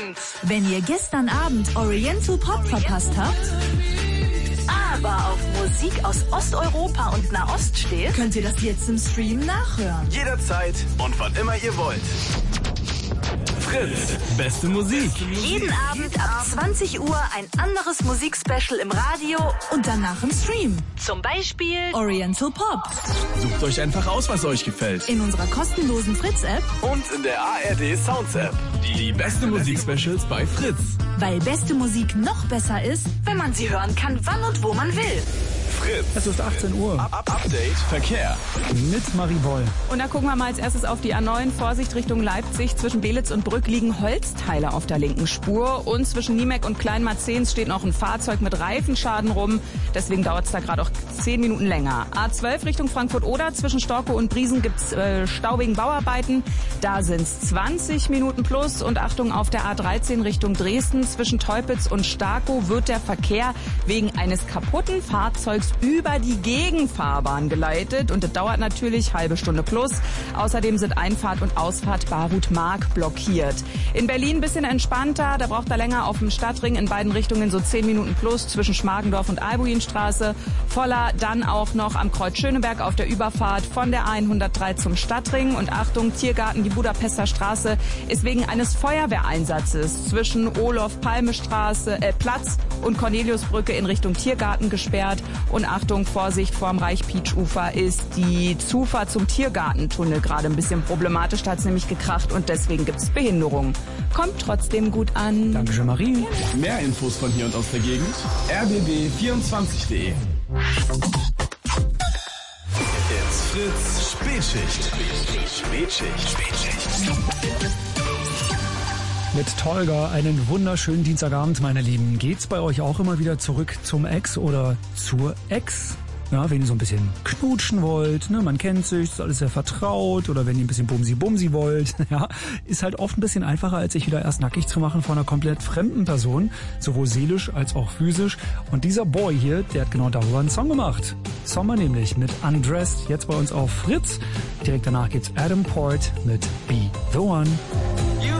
1. Wenn ihr gestern Abend Oriental Pop verpasst habt, aber auf Musik aus Osteuropa und Nahost steht, könnt ihr das jetzt im Stream nachhören. Jederzeit und wann immer ihr wollt. Fritz, beste Musik. Jeden Abend ab 20 Uhr ein anderes Musikspecial im Radio und danach im Stream. Zum Beispiel Oriental Pop. Sucht euch einfach aus, was euch gefällt. In unserer kostenlosen Fritz-App und in der ARD Sounds-App. Die beste Musikspecials bei Fritz. Weil beste Musik noch besser ist, wenn man sie hören kann, wann und wo man will. Fritz. Es ist 18 Uhr. Update Verkehr. Mit Marie Boll. Und da gucken wir mal als erstes auf die A9. Vorsicht Richtung Leipzig. Zwischen Belitz und Brück liegen Holzteile auf der linken Spur. Und zwischen Niemek und Kleinmarzens steht noch ein Fahrzeug mit Reifenschaden rum. Deswegen dauert es da gerade auch 10 Minuten länger. A12 Richtung Frankfurt-Oder. Zwischen Storkow und Briesen gibt's staubigen Bauarbeiten. Da sind's 20 Minuten plus. Und Achtung, auf der A13 Richtung Dresden. Zwischen Teupitz und Starkow wird der Verkehr wegen eines kaputten Fahrzeugs über die Gegenfahrbahn geleitet. Und das dauert natürlich halbe Stunde plus. Außerdem sind Einfahrt und Ausfahrt Barut-Mark blockiert. In Berlin ein bisschen entspannter. Da braucht er länger auf dem Stadtring in beiden Richtungen so 10 Minuten plus zwischen Schmargendorf und Albuinstraße. Voller dann auch noch am Kreuz Schöneberg auf der Überfahrt von der A103 zum Stadtring. Und Achtung, Tiergarten, die Budapester Straße ist wegen eines Feuerwehreinsatzes zwischen Olof-Palme-Straße, Platz und Corneliusbrücke in Richtung Tiergarten gesperrt. Und Achtung, Vorsicht, vorm Reich-Pietsch-Ufer ist die Zufahrt zum Tiergartentunnel gerade ein bisschen problematisch. Da hat es nämlich gekracht und deswegen gibt es Behinderungen. Kommt trotzdem gut an. Dankeschön, Marie. Mehr Infos von hier und aus der Gegend. rbb24.de. It's Fritz Spätschicht. Mit Tolga einen wunderschönen Dienstagabend, meine Lieben. Geht's bei euch auch immer wieder zurück zum Ex oder zur Ex? Ja, wenn ihr so ein bisschen knutschen wollt, ne, man kennt sich, ist alles sehr vertraut, oder wenn ihr ein bisschen Bumsi-Bumsi wollt, ja, ist halt oft ein bisschen einfacher, als sich wieder erst nackig zu machen vor einer komplett fremden Person, sowohl seelisch als auch physisch. Und dieser Boy hier, der hat genau darüber einen Song gemacht. Sommer nämlich mit Undressed, jetzt bei uns auf Fritz. Direkt danach gibt's Adam Port mit Be The One.